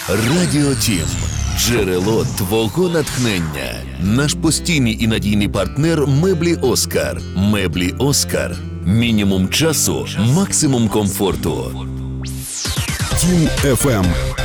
Радіо Тім. Джерело твого натхнення. Наш постійний і надійний партнер меблі Оскар. Меблі Оскар. Мінімум часу, максимум комфорту. Тім FM.